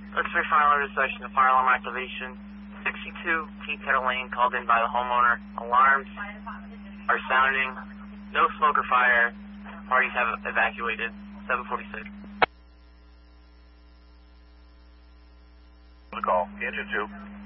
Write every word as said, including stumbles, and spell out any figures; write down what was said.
Let's three fire alarm session, the fire alarm activation. sixty-two T Kettle Lane called in by the homeowner. Alarms are sounding. No smoke or fire. Parties have evacuated. seven forty-six. The call. Engine two.